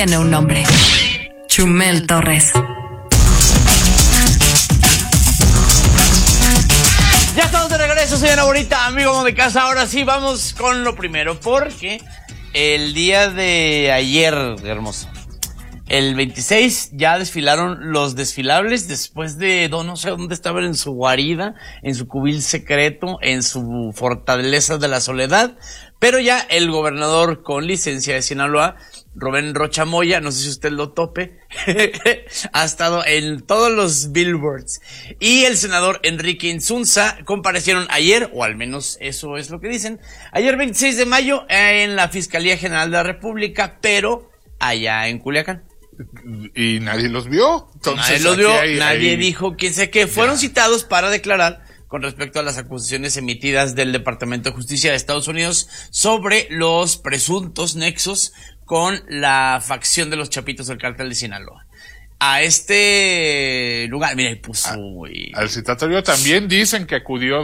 Tiene un nombre. Chumel Torres. Ya estamos de regreso, señora bonita, amigo de casa. Ahora sí, vamos con lo primero, porque el día de ayer, hermoso, el 26, ya desfilaron los desfilables después de, no sé dónde estaban, en su guarida, en su cubil secreto, en su fortaleza de la soledad, pero ya el gobernador con licencia de Sinaloa, Rubén Rocha Moya, no sé si usted lo tope, ha estado en todos los billboards. Y el senador Enrique Insunza comparecieron ayer, o al menos eso es lo que dicen, ayer 26 de mayo en la Fiscalía General de la República, pero allá en Culiacán. Y nadie los vio. Entonces, nadie los vio, nadie dijo quién sé qué. Fueron citados para declarar con respecto a las acusaciones emitidas del Departamento de Justicia de Estados Unidos sobre los presuntos nexos con la facción de los Chapitos del Cártel de Sinaloa. A este lugar, mira, puso al citatorio también dicen que acudió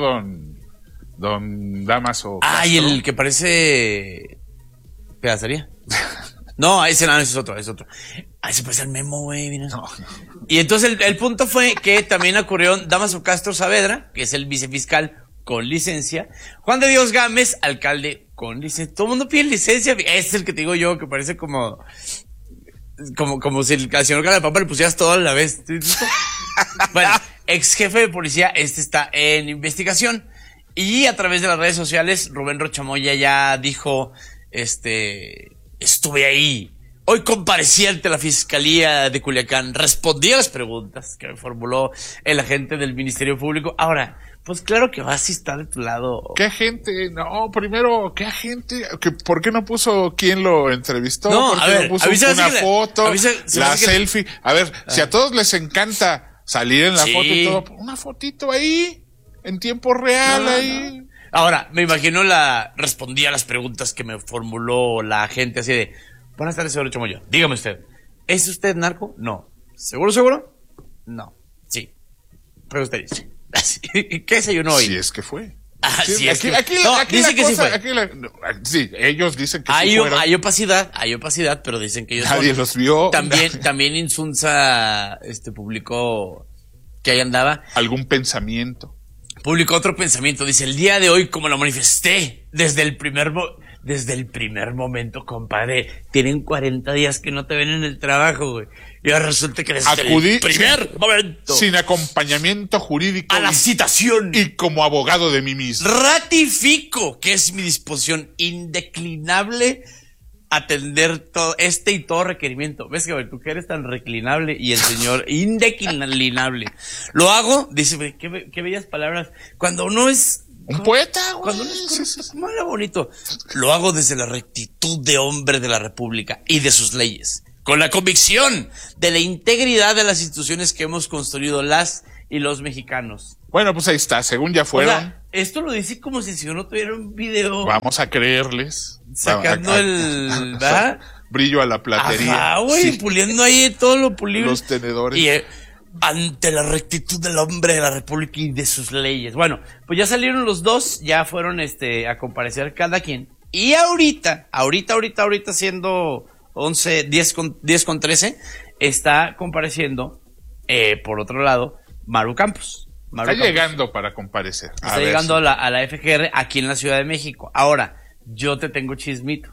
don Damaso Castro. Ay, el que parece pedacería. No, ese es otro. Ahí se parece al Memo, güey, mira. No. Y entonces el punto fue que también ocurrió Damaso Castro Saavedra, que es el vicefiscal con licencia, Juan de Dios Gámez, alcalde con licencia. Todo el mundo pide licencia. Ese es el que te digo yo, que parece como si al señor Cara de Papa le pusieras todo a la vez. Bueno, ex jefe de policía, está en investigación. Y a través de las redes sociales, Rubén Rocha Moya ya dijo, estuve ahí. Hoy comparecí ante la Fiscalía de Culiacán. Respondí a las preguntas que me formuló el agente del Ministerio Público. Ahora, pues claro que vas a estar de tu lado. ¿Qué agente? No, primero, ¿qué agente? ¿Por qué no puso quién lo entrevistó? No, ¿Por qué a ver, no puso una foto, la selfie? Que... A ver, si a todos les encanta salir en la foto y todo, una fotito ahí, en tiempo real ahí. No. Ahora, me imagino respondí a las preguntas que me formuló la agente así de, buenas tardes, señor Chamoyo, dígame usted, ¿es usted narco? No. ¿Seguro? No. Sí. Pero usted dice, ¿qué desayunó hoy? Si es que fue. Sí, aquí dice que cosa, sí fue. Sí, ellos dicen que sí fueron. Hay opacidad, pero dicen que ellos nadie los vio. También Insunza publicó que ahí andaba. ¿Algún pensamiento? Publicó otro pensamiento, dice, el día de hoy, como lo manifesté, desde el primer momento, compadre, tienen 40 días que no te ven en el trabajo, güey. Y ahora resulta que desde el primer momento, sin acompañamio jurídico, a la citación, y como abogado de mí mismo, ratifico que es mi disposición indeclinable atender todo y todo requerimiento. ¿Ves que tú que eres tan reclinable y el señor indeclinable? Lo hago, dice, qué bellas palabras. Cuando uno es un poeta, güey. Cuando uno es malo, bonito. Lo hago desde la rectitud de hombre de la República y de sus leyes, con la convicción de la integridad de las instituciones que hemos construido las y los mexicanos. Bueno, pues ahí está, según ya fueron. O sea, esto lo dice como si yo no tuviera un video. Vamos a creerles. Sacando ¿verdad? Brillo a la platería. Ajá, güey, sí. Puliendo ahí todo lo pulible. Los tenedores. Y ante la rectitud del hombre de la República y de sus leyes. Bueno, pues ya salieron los dos, ya fueron a comparecer cada quien. Y ahorita siendo 10:13, está compareciendo, por otro lado, Maru Campos. Está llegando para comparecer. Está llegando a la FGR aquí en la Ciudad de México. Ahora, yo te tengo chismito.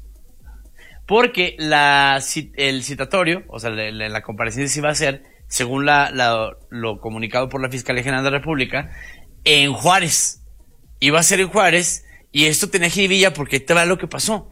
Porque el citatorio, o sea, la comparecencia sí va a ser, según lo comunicado por la Fiscalía General de la República, en Juárez. Iba a ser en Juárez, y esto tenía jiribilla porque ahí te va lo que pasó.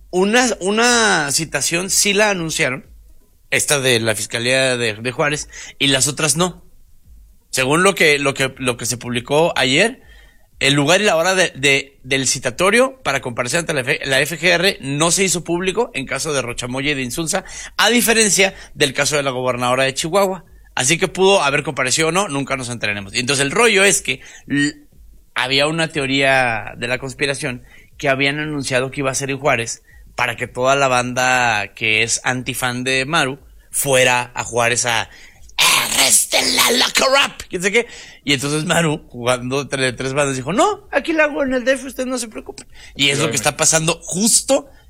Una citación sí la anunciaron, esta de la Fiscalía de Juárez, y las otras no. Según lo que se publicó ayer, el lugar y la hora del citatorio para comparecer ante la FGR no se hizo público en caso de Rocha Moya y de Insunza, a diferencia del caso de la gobernadora de Chihuahua. Así que pudo haber comparecido o no, nunca nos enteraremos. Y entonces el rollo es que había una teoría de la conspiración que habían anunciado que iba a ser en Juárez para que toda la banda que es antifan de Maru fuera a Juárez a ¡arréstenla, lock her up! ¿Quién sé qué? Y entonces Maru, jugando entre tres bandas, dijo, no, aquí la hago en el DF, ustedes no se preocupen. Y es lo que está pasando justo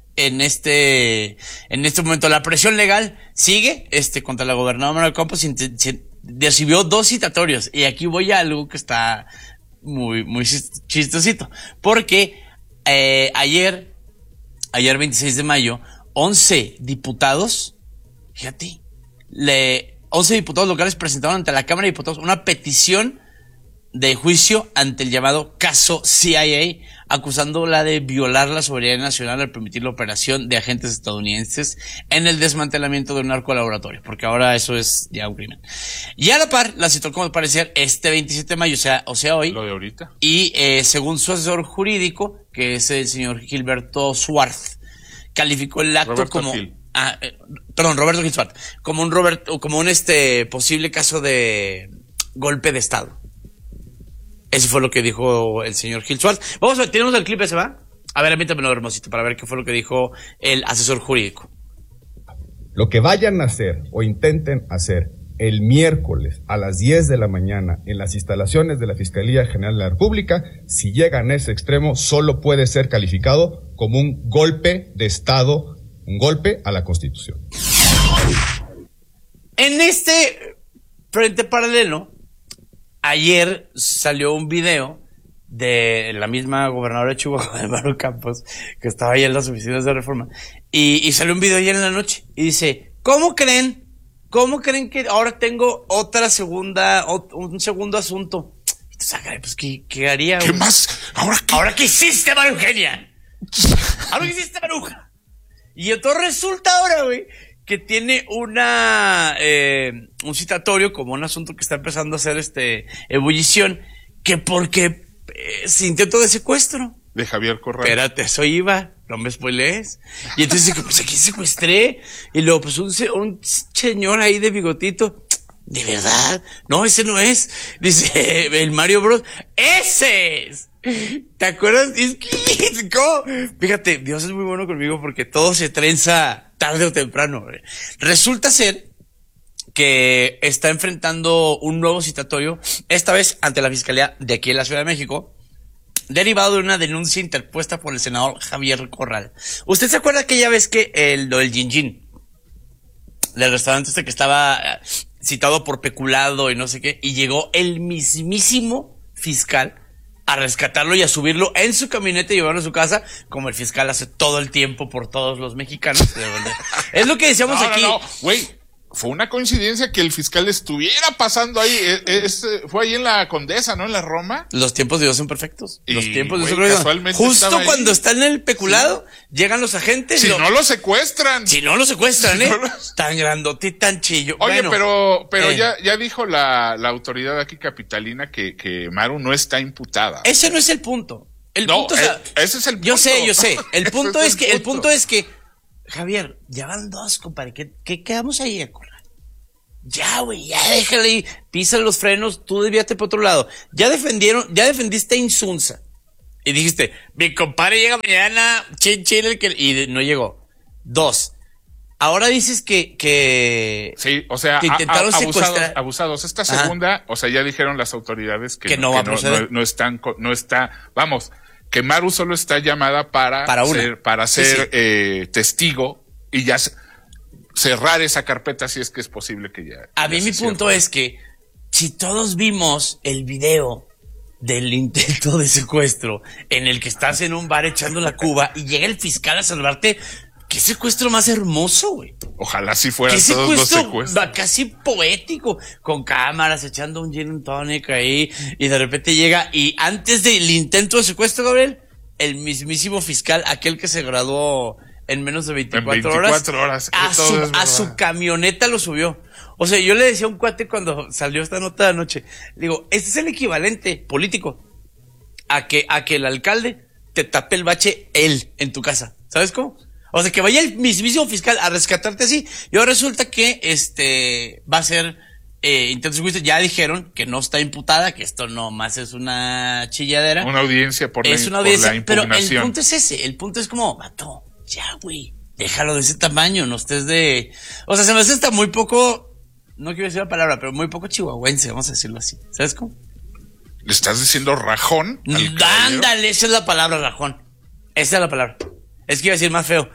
en este momento. La presión legal sigue, contra la gobernadora Manuel Campos, recibió 2 citatorios. Y aquí voy a algo que está muy, muy chistosito. Porque, ayer 26 de mayo, 11 diputados, fíjate, 11 diputados locales presentaron ante la Cámara de Diputados una petición de juicio ante el llamado caso CIA, acusándola de violar la soberanía nacional al permitir la operación de agentes estadounidenses en el desmantelamiento de un narcolaboratorio, porque ahora eso es ya un crimen. Y a la par, la citó como parecer este 27 de mayo, o sea hoy. Lo de ahorita. Y según su asesor jurídico, que es el señor Gilberto Suárez, calificó el acto Roberto como... Gil. Roberto Gil Suárez, como un posible caso de golpe de Estado. Eso fue lo que dijo el señor Gil Suárez. Vamos a ver, tenemos el clip ese, ¿va? A ver, amítamelo, hermosito, para ver qué fue lo que dijo el asesor jurídico. Lo que vayan a hacer o intenten hacer el miércoles a las 10 de la mañana en las instalaciones de la Fiscalía General de la República, si llegan a ese extremo, solo puede ser calificado como un golpe de Estado, un golpe a la Constitución. En este frente paralelo, ayer salió un video de la misma gobernadora de Chihuahua, de Manuel Campos, que estaba ahí en las oficinas de Reforma, y salió un video ayer en la noche, y dice, ¿cómo creen que ahora tengo un segundo asunto? Entonces, pues, ¿qué haría? ¿Qué más? ¿Ahora qué hiciste, María Eugenia? ¿Ahora qué hiciste, Maruja? Y entonces resulta ahora, güey, que tiene un citatorio como un asunto que está empezando a hacer ebullición, que porque se intentó de secuestro. De Javier Corral. Espérate, eso iba, no me spoilees. Y entonces dice, pues aquí secuestré. Y luego, pues un señor ahí de bigotito. ¿De verdad? No, ese no es. Dice, el Mario Bros. ¡Ese es! ¿Te acuerdas? ¿Cómo? Fíjate, Dios es muy bueno conmigo porque todo se trenza tarde o temprano. Resulta ser que está enfrentando un nuevo citatorio, esta vez ante la Fiscalía de aquí en la Ciudad de México, derivado de una denuncia interpuesta por el senador Javier Corral. ¿Usted se acuerda aquella vez que lo del Gin Gin, del restaurante que estaba citado por peculado y no sé qué, y llegó el mismísimo fiscal a rescatarlo y a subirlo en su camioneta y llevarlo a su casa, como el fiscal hace todo el tiempo por todos los mexicanos? Es lo que decíamos aquí. No, güey. Fue una coincidencia que el fiscal estuviera pasando ahí. Fue ahí en la Condesa, ¿no? En la Roma. Los tiempos de Dios son perfectos. Los tiempos de Dios son perfectos. Justo cuando están en el peculado, llegan los agentes. Si no lo secuestran. Tan grandote y tan chillo. Oye, bueno, pero ya dijo la autoridad aquí capitalina que Maru no está imputada. Ese no es el punto. Ese es el punto. Yo sé. El punto es que Javier, ya van 2, compadre. ¿Qué quedamos ahí a correr? Ya, güey, ya déjale ahí. Pisa los frenos, tú desvíate por otro lado. Ya defendiste a Insunza. Y dijiste, mi compadre llega mañana, chin, y no llegó. 2. Ahora dices que sí, o sea, que intentaron secuestrar. Abusados. Esta segunda, o sea, ya dijeron las autoridades que no va a proceder. No está, vamos, que Maru solo está llamada para ser testigo y ya cerrar esa carpeta si es que es posible que ya. A mí mi punto es que si todos vimos el video del intento de secuestro en el que estás en un bar echando la cuba y llega el fiscal a salvarte, ¿qué secuestro más hermoso, güey? Ojalá si fueran todos los secuestros. Casi poético, con cámaras, echando un gin and tonic ahí, y de repente llega, y antes del intento de secuestro, Gabriel, el mismísimo fiscal, aquel que se graduó en menos de 24 horas, a su camioneta lo subió. O sea, yo le decía a un cuate cuando salió esta nota de anoche, le digo, este es el equivalente político a que el alcalde te tape el bache él en tu casa. ¿Sabes cómo? O sea, que vaya el mismísimo fiscal a rescatarte así. Y ahora resulta que va a ser intento de juicio. Ya dijeron que no está imputada, que esto nomás es una chilladera. Una audiencia por la impugnación. Pero el punto es ese. El punto es como, vato, ya, güey, déjalo de ese tamaño, no estés de... O sea, se me hace hasta muy poco, no quiero decir la palabra, pero muy poco chihuahuense, vamos a decirlo así. ¿Sabes cómo? ¿Le estás diciendo rajón? Ándale, esa es la palabra, rajón. Esa es la palabra. Es que iba a decir más feo,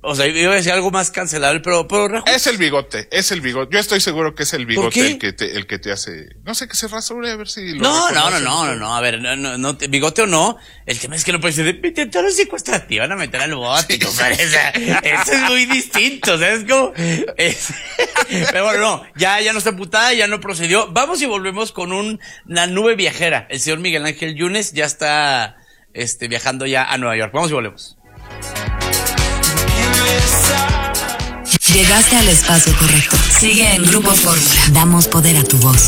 O sea, iba a decir algo más cancelable, pero es el bigote. Yo estoy seguro que es el bigote el que te hace, no sé, que se rasure, a ver si lo No, a ver, no, bigote o no, el tema es que no puedes decir, vete a los secuestradores, te van a meter al bote, compadre, eso es muy distinto, ¿sabes cómo? Pero bueno, no, ya no está amputada, ya no procedió. Vamos y volvemos con una nube viajera. El señor Miguel Ángel Yunes ya está, viajando ya a Nueva York. Vamos y volvemos. Llegaste al espacio correcto. Sigue en Grupo Fórmula. Damos poder a tu voz.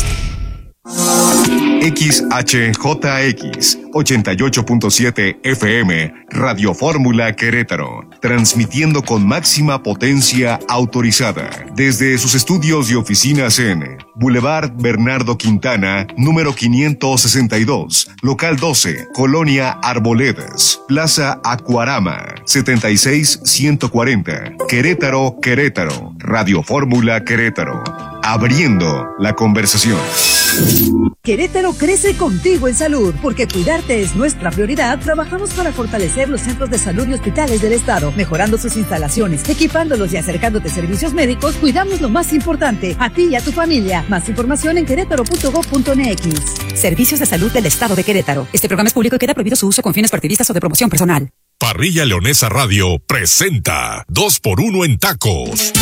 XHJX 88.7 FM Radio Fórmula Querétaro, transmitiendo con máxima potencia autorizada desde sus estudios y oficinas en Boulevard Bernardo Quintana, número 562, local 12, Colonia Arboledas, Plaza Acuarama, 76140, Querétaro, Querétaro. Radio Fórmula Querétaro, abriendo la conversación. Querétaro crece contigo en salud, porque cuidarte es nuestra prioridad. Trabajamos para fortalecer los centros de salud y hospitales del estado, mejorando sus instalaciones, equipándolos y acercándote servicios médicos. Cuidamos lo más importante, a ti y a tu familia. Más información en querétaro.gov.mx. Servicios de salud del estado de Querétaro. Este programa es público y queda prohibido su uso con fines partidistas o de promoción personal. Parrilla Leonesa Radio presenta 2x1 en tacos.